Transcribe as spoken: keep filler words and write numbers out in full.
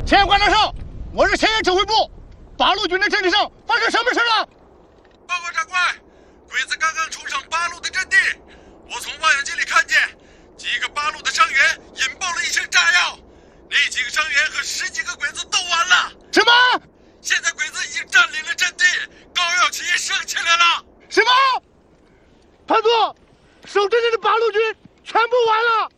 前馆长上，我是前沿指挥部，八路军的阵地上发生什么事了？ 报告长官，鬼子刚刚冲上八路的阵地，我从望远镜里看见几个八路的伤员引爆了一声炸药，那几个伤员和十几个鬼子斗完了。 什么？ 现在鬼子已经占领了阵地，高耀旗也升起来了。 什么？团座，守阵地的八路军全部完了。